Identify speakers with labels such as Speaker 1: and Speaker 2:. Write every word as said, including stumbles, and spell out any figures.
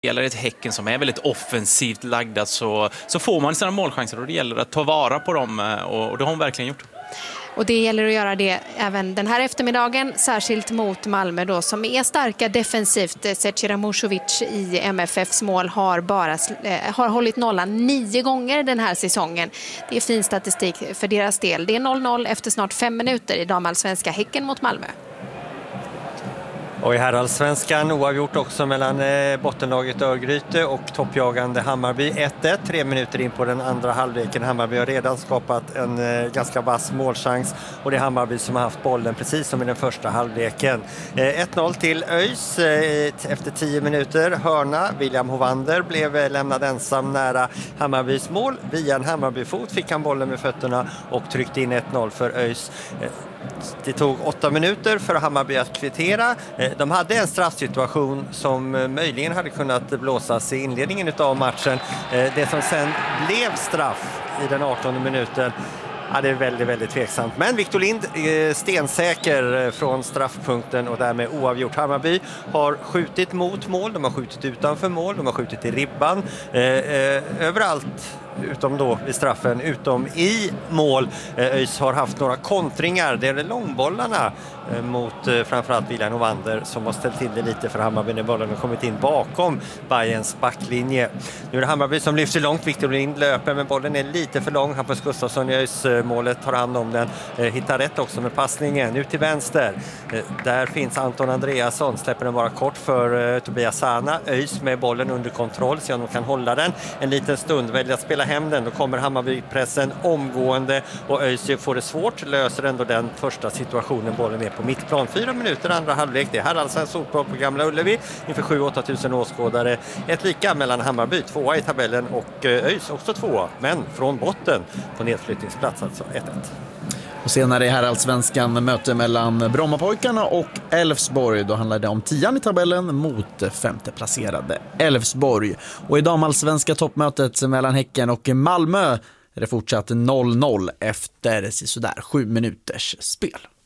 Speaker 1: Gäller ett Häcken som är väldigt offensivt lagda så, så får man sina målchanser och det gäller att ta vara på dem och, och det har hon verkligen gjort.
Speaker 2: Och det gäller att göra det även den här eftermiddagen, särskilt mot Malmö då, som är starka defensivt. Zecira Musovic i M F F:s mål har bara eh, har hållit nollan nio gånger den här säsongen. Det är fin statistik för deras del. Det är noll noll efter snart fem minuter i damallsvenska Häcken mot Malmö.
Speaker 3: Och i herrallsvenskan oavgjort också mellan eh, bottenlaget Örgryte och toppjagande Hammarby. ett ett, tre minuter in på den andra halvleken. Hammarby har redan skapat en eh, ganska vass målchans och det är Hammarby som har haft bollen precis som i den första halvleken. Eh, ett noll till ÖIS eh, efter tio minuter. Hörna, William Hovander blev eh, lämnad ensam nära Hammarbys mål. Via en Hammarbyfot fick han bollen med fötterna och tryckte in ett noll för ÖIS. Eh, Det tog åtta minuter för Hammarby att kvittera. De hade en straffsituation som möjligen hade kunnat blåsas i inledningen av matchen. Det som sen blev straff i den artonde minuten, ja, det är väldigt, väldigt tveksamt. Men Victor Lind är stensäker från straffpunkten och därmed oavgjort. Hammarby har skjutit mot mål, de har skjutit utanför mål, de har skjutit i ribban. Eh, eh, överallt utom då vid straffen, utom i mål. ÖIS har haft några kontringar. Det är långbollarna mot framförallt William Hovander som har ställt till det lite för Hammarby när bollen har kommit in bakom Bayerns backlinje. Nu är det Hammarby som lyfter långt. Victor Lind löper men bollen är lite för lång. Hampus Gustafsson i ÖIS målet tar hand om den. Hittar rätt också med passningen. Ut till vänster. Där finns Anton Andreasson. Släpper den bara kort för Tobias Sana. ÖIS med bollen under kontroll så de kan hålla den en liten stund. Väljer att spela hem den. Då kommer Hammarby-pressen omgående och ÖIS får det svårt. Löser ändå den första situationen. Bollen är på mittplan. Fyra minuter andra halvlek. Det är här alltså en solplan på Gamla Ullevi inför sju åtta tusen åskådare. Ett lika mellan Hammarby, tvåa i tabellen och ÖIS också tvåa. Men från botten på nedflyttningsplats alltså ett ett.
Speaker 4: Och senare i herrallsvenskan möte mellan Brommapojkarna och Elfsborg. Då handlar det om tian i tabellen mot femteplacerade Elfsborg. Och i damallsvenska toppmötet mellan Häcken och Malmö är det fortsatt noll noll efter sådär sju minuters spel.